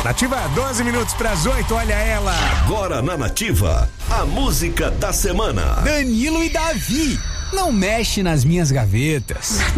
Nativa, 12 minutos pras 8, olha ela. Agora na Nativa, a música da semana. Danilo e Davi, não mexe nas minhas gavetas.